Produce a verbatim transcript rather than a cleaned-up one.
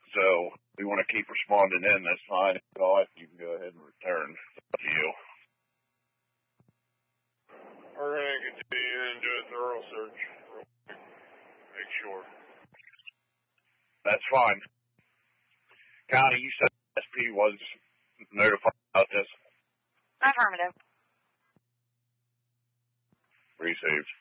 So if you want to keep responding in, that's fine. If not, you can go ahead and return. It's up to you. We're going to continue and do a thorough search. Make sure. That's fine. Connie, you said S P was notified about this? Affirmative. Received.